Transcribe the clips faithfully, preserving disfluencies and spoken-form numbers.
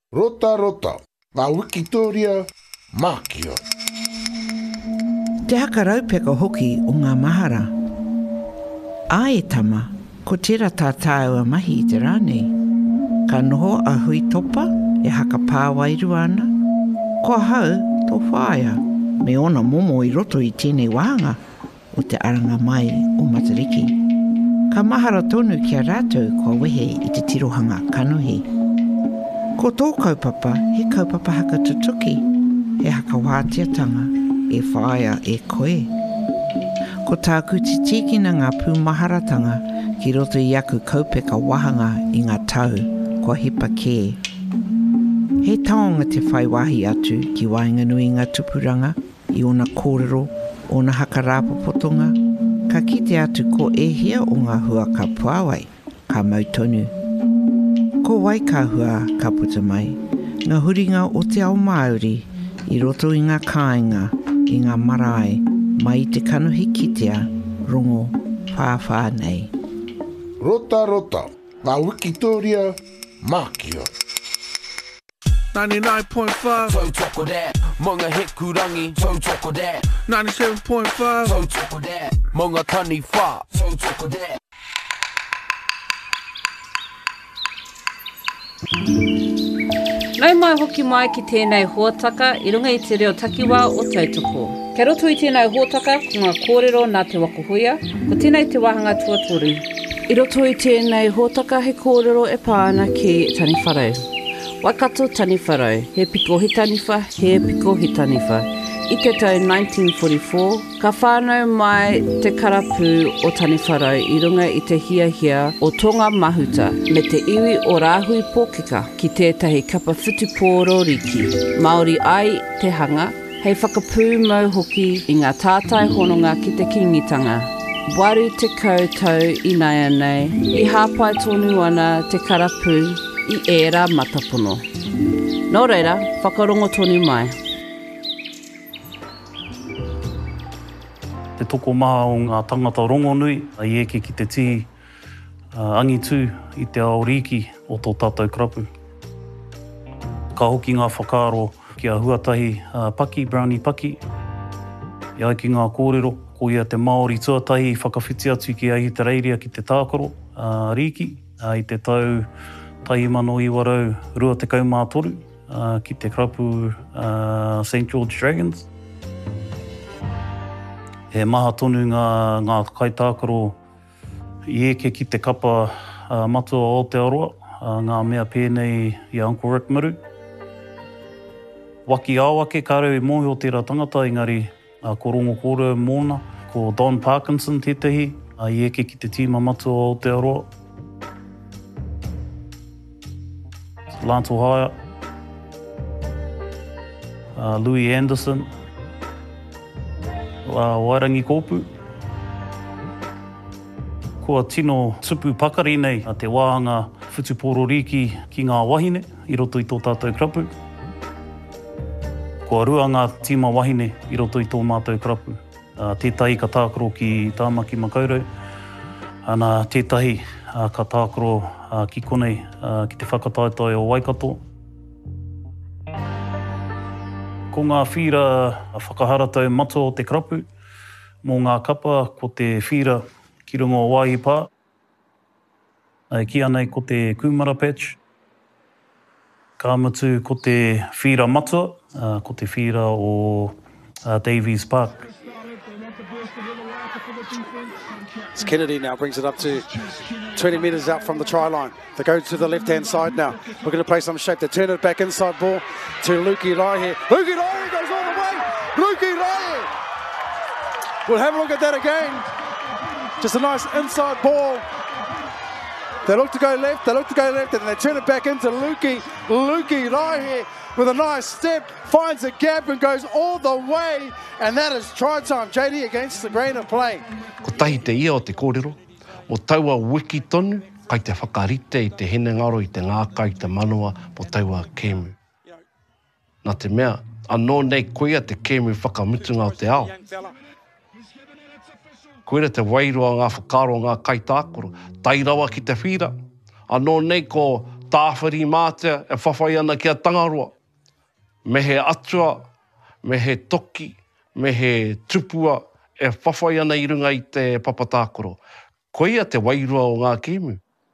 Rota rota, ngā Wikitoria, Mākio. Te haka raupeka hoki o ngā mahara. A e tama, ko tira tā tāua mahi i te rānei. Ka noho a hui topa e haka pāwairu ana. Ko hau tō whāia, me ona momo i roto i tēnei wāhanga o te aranga mai o Matariki. Ka mahara tonu kia rātou kua wehe i te tirohanga kanuhi. Ko tō kaupapa, he kaupapa haka tutuki, he haka wātiatanga, e whaia e koe. Ko tāku te tikina ngā pūmaharatanga ki roto i aku kaupeka wahanga i ngā tau, kua hipa kē. He taonga te whaiwahi atu ki wainganui ngā tupuranga, i ona kōrero, ona haka rāpopotonga, ka kite atu ko e hia o ngā hua ka puawai, ka mautonu. Ko wai ka hua ka puta mai, ngā huringa o te ao Māori, i roto i ngā kāinga, i ngā marae, mai te kanuhi kitea, rongo, whāwhā nei. Rota rota, ngā Wikitoria, Mākio. ninety-nine point five Tau toko that, maunga he kurangi, tau toko that. ninety-seven point five Tau toko that, maunga tani wha, tau toko that. Nau mai hoki mai ki tēnei huataka i runga i te reo takiwā o tautoko. Kia roto i tēnei huataka ko ngā kōrero nā te wakuhuia, ko tēnei te wahanga tuatoru. I roto i tēnei huataka he kōrero e pāna ki tani wharau. Waikato tani wharau, he piko he taniwha, he piko he taniwha. I te tau nineteen forty-four, ka whānau mai te karapu o tani wharau i runga i te hiahia o Tonga Mahuta me te iwi o Rāhui Pōkeka ki tētahi kapa whutupōro riki. Māori ai te hanga, hei whakapū mau hoki i ngā tātai hononga ki te kingitanga. Waru te koutou i nei anei, i hāpai tonu ana te karapu i ērā matapono. Nō reira, whakarongo tonu mai. Te toko maha o ngā tangata rongonui, i eke ki te tī uh, angitū i te ao riki o tō tātou karapu. Ka hoki ngā whakaaro ki a huatahi uh, paki, brownie paki. Ia ki ngā kōrero, ko ia te Māori tuatahi whakawhiti atu ki ai te reiria ki te tākoro uh, riki. Uh, I te tau tahi mano i warau rua te kaumā toru uh, ki te karapu uh, Saint George Dragons. He maha tonu ngā, ngā kaitākaro i eke ki te kapa uh, matua o Aotearoa, uh, ngā mea pēnei i Uncle Rick Miru. Waki āwake karau i mohi o tērā tangata, engari uh, ko rongo kōrau mōna, ko Don Parkinson tētahi, uh, i eke ki te tīma matua o Aotearoa. Lanto Haya, uh, Louis Anderson, Uh, Wairangi Kōpū. Kua tino tupu pakari nei a te wāhanga whutupōro riki ki ngā wahine i roto i tō tātou karapu. Kua rua ngā tīma wahine i roto i tō mātou karapu. Uh, tētahi ka tākaro ki Tāmaki Makaurau, ana tētahi uh, ka tākaro uh, ki konei uh, ki te whakataetai o Waikato. Ko ngā whira whakaharatau matua o te karapu, mō ngā kapa ko te whira ki runga o Waihipa, ki anei ko te Kumara Patch, ka mutu ko te whira matua, ko te whira o Davies Park. It's Kennedy now brings it up to twenty metres out from the try line. They go to the left-hand side now. We're going to play some shape. They turn it back inside ball to Luki Lai here. Luki Lai goes all the way. Luki Lai. We'll have a look at that again. Just a nice inside ball. They look to go left. They look to go left, and they turn it back into Luki. Luki Lai here with a nice step, finds a gap and goes all the way. And that is try time. J D against the grain of play. Ko tahi te ia o te kōrero, o taua wiki tonu, kai te whakarite i te hene ngaro i te ngāka i te manoa po taua kēmu. Nā te mea, anō nei koea te kēmu whakamutunga o te ao. Koera te wairua ngā whakaro ngā kaitākoro, tai rawa ki te whira, anō nei ko tāwhiri mātea e whawhai ana ki a Tangaroa. Me he atua, me he toki, me he tupua, e whawhai ana i runga i te papatākoro. Ko ia te wairua o ngā kēmu.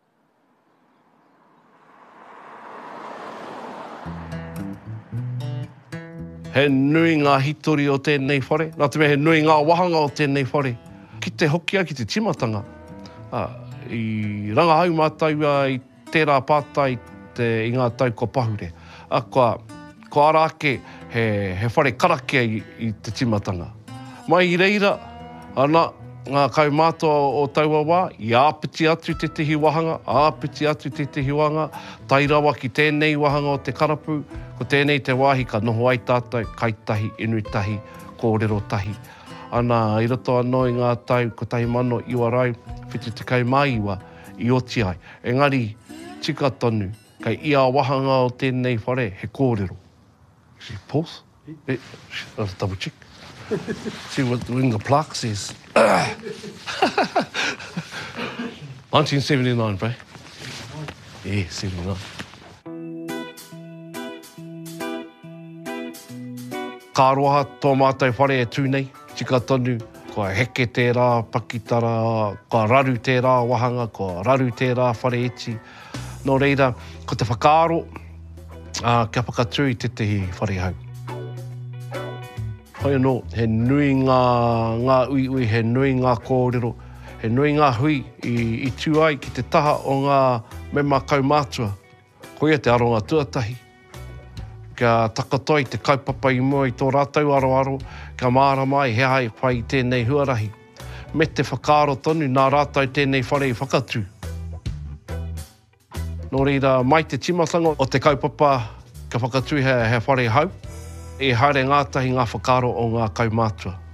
He nui ngā hitori o tēnei whare, nā te me he nui ngā wahanga o tēnei whare. Ki te hokia, ki te timatanga. Ah, I rangahau mātaua i tērā pātai te, i ngā tau ko pahure. A koa, ko arake he, he whare karakia i, i te timatanga. Mai i reira, ana, ngā kaumātua o taua wā, i āpiti atu te tehi wahanga, āpiti atu te tehi wahanga, tai rawa ki tēnei wahanga o te karapu, ko tēnei te wāhi ka noho ai tātou, kaitahi, inuitahi, kōrero tahi. Ana, i roto anō i ngā tau, ko tahi mano iwa rau, whitu te kau maiwa, i oti ai. Engari, tika tonu, kai ia wahanga o tēnei whare, he kōrero. See, pause? Eh, I'll double check. See what when the plaque says. nineteen seventy-nine, bro. Yeah, seventy-nine. Ka roha tō mātou whare e tūnei, tika tonu, kua heke tērā pakitara, kua raru tērā wahanga, kua raru tērā whare eti. Nō reira, ko te whakaaro, uh, kia whakatū i te tehi whare hau. Hoi anō, he nui ngā, ngā ui ui, he nui ngā kōrero, he nui ngā hui i, i tū ai ki te taha o ngā mema kaumātua. Ko ia te aronga tuatahi. Kia takatoi te kaupapa i mua i tō rātau aroaro, kia māra mai he hai whai tēnei huarahi. Me te whakaaro tonu, nā rātau tēnei whare i whakatū. Nō reira, mai te timatanga o te kaupapa ka whakatū he, he whare hau, e haere ngātahi ngā whakaaro o ngā kaumātua.